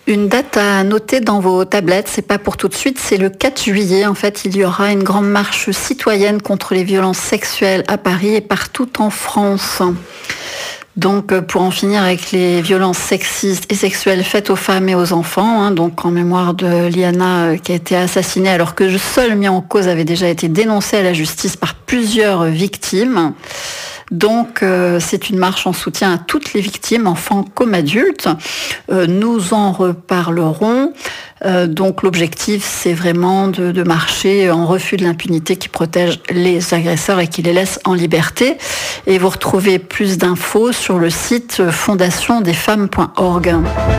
Une date à noter dans vos tablettes, c'est pas pour tout de suite, c'est le 4 juillet. En fait, il y aura une grande marche citoyenne contre les violences sexuelles à Paris et partout en France. Donc, pour en finir avec les violences sexistes et sexuelles faites aux femmes et aux enfants, donc en mémoire de Liana qui a été assassinée alors que le seul mis en cause avait déjà été dénoncé à la justice par plusieurs victimes. Donc, c'est une marche en soutien à toutes les victimes, enfants comme adultes. Nous en reparlerons. Donc, l'objectif, c'est vraiment de marcher en refus de l'impunité qui protège les agresseurs et qui les laisse en liberté. Et vous retrouvez plus d'infos sur le site fondationdesfemmes.org.